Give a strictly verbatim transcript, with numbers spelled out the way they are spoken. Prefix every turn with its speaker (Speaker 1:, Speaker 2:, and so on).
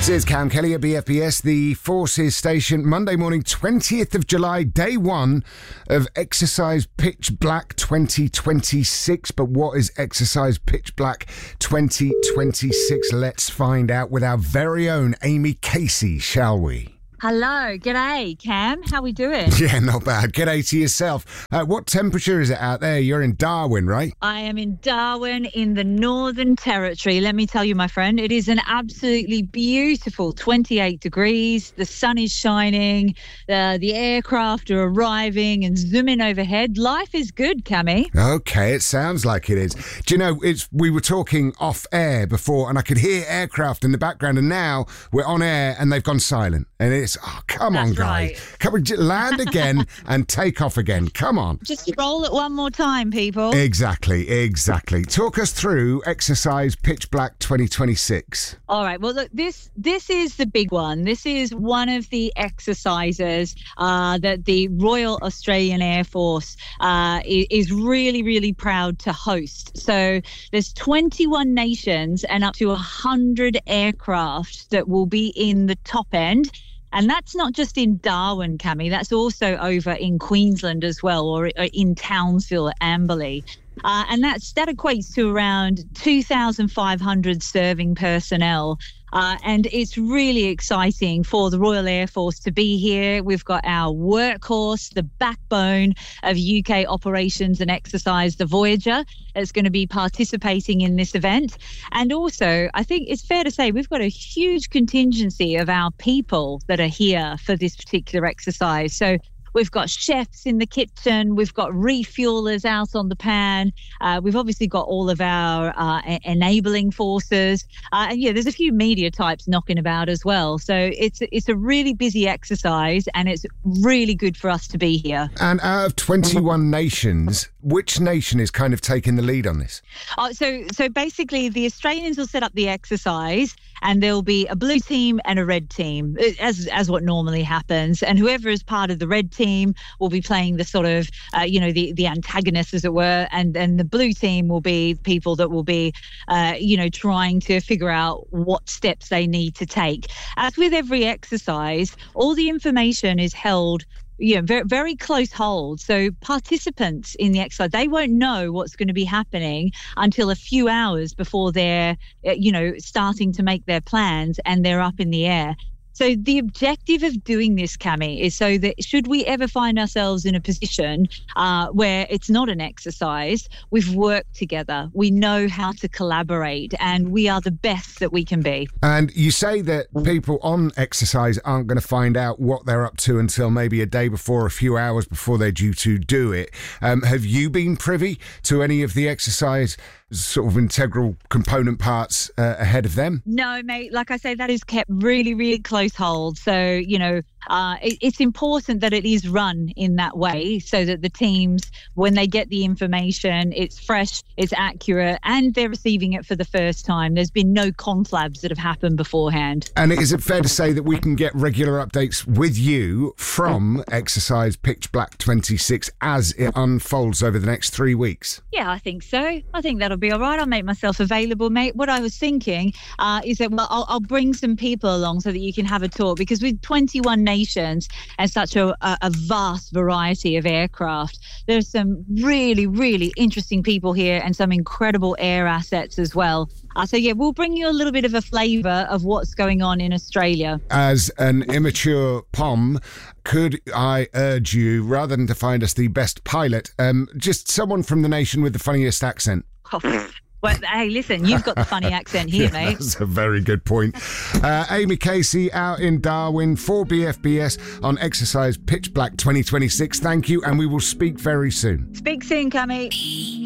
Speaker 1: This is Cam Kelly at B F B S, the Forces Station, Monday morning, twentieth of July, day one of Exercise Pitch Black twenty twenty-six. But what is Exercise Pitch Black twenty twenty-six? Let's find out with our very own Amy Casey, shall we?
Speaker 2: Hello, g'day, Cam. How we doing?
Speaker 1: Yeah, not bad. G'day to yourself. Uh, what temperature is it out there? You're in Darwin, right?
Speaker 2: I am in Darwin in the Northern Territory. Let me tell you, my friend, it is an absolutely beautiful twenty-eight degrees. The sun is shining. Uh, the aircraft are arriving and zooming overhead. Life is good, Cammy.
Speaker 1: Okay, it sounds like it is. Do you know, it's we were talking off air before and I could hear aircraft in the background, and now we're on air and they've gone silent. And it's, oh, come
Speaker 2: That's
Speaker 1: on, guys.
Speaker 2: Right.
Speaker 1: Come on, j- land again and take off again. Come on.
Speaker 2: Just roll it one more time, people.
Speaker 1: Exactly, exactly. Talk us through Exercise Pitch Black twenty twenty-six.
Speaker 2: All right. Well, look, this this is the big one. This is one of the exercises uh, that the Royal Australian Air Force uh, is really, really proud to host. So there's twenty-one nations and up to one hundred aircraft that will be in the top end. And that's not just in Darwin, Cammy. That's also over in Queensland as well, or, or in Townsville, Amberley. Uh, and that's that equates to around two thousand five hundred serving personnel. Uh, and it's really exciting for the Royal Air Force to be here. We've got our workhorse, the backbone of U K operations and exercise, the Voyager, that's going to be participating in this event. And also, I think it's fair to say we've got a huge contingency of our people that are here for this particular exercise. So we've got chefs in the kitchen. We've got refuelers out on the pan. Uh, we've obviously got all of our uh, enabling forces. Uh, and yeah, there's a few media types knocking about as well. So it's it's a really busy exercise, and it's really good for us to be here.
Speaker 1: And out of twenty-one nations, which nation is kind of taking the lead on this?
Speaker 2: Uh, so so basically, the Australians will set up the exercise, and there'll be a blue team and a red team, as as what normally happens. And whoever is part of the red team will be playing the sort of, uh, you know, the, the antagonists, as it were. And then the blue team will be people that will be, uh, you know, trying to figure out what steps they need to take. As with every exercise, all the information is held you know, very, very close hold. So participants in the exercise, they won't know what's going to be happening until a few hours before they're, you know, starting to make their plans and they're up in the air. So the objective of doing this, Cammy, is so that should we ever find ourselves in a position uh, where it's not an exercise, we've worked together, we know how to collaborate, and we are the best that we can be.
Speaker 1: And you say that people on exercise aren't going to find out what they're up to until maybe a day before, a few hours before they're due to do it. Um, have you been privy to any of the exercise sort of integral component parts uh, ahead of them?
Speaker 2: No, mate. Like I say, that is kept really, really close hold. So, you know, uh, it, it's important that it is run in that way so that the teams, when they get the information, it's fresh, it's accurate, and they're receiving it for the first time. There's been no conflabs that have happened beforehand.
Speaker 1: And is it fair to say that we can get regular updates with you from Exercise Pitch Black twenty-six as it unfolds over the next three weeks?
Speaker 2: Yeah, I think so. I think that'll be all right. I'll make myself available, mate. What I was thinking uh, is that, well, I'll, I'll bring some people along so that you can have a talk, because with twenty-one nations and such a, a vast variety of aircraft, there's some really, really interesting people here and some incredible air assets as well. Uh, so, yeah, we'll bring you a little bit of a flavour of what's going on in Australia.
Speaker 1: As an immature P O M, could I urge you, rather than to find us the best pilot, um, just someone from the nation with the funniest accent?
Speaker 2: Oh, well, hey, listen, you've got the funny accent here,
Speaker 1: yeah,
Speaker 2: mate.
Speaker 1: That's a very good point. Uh, Amy Casey out in Darwin for B F B S on Exercise Pitch Black twenty twenty-six. Thank you, and we will speak very soon.
Speaker 2: Speak soon, Cammy.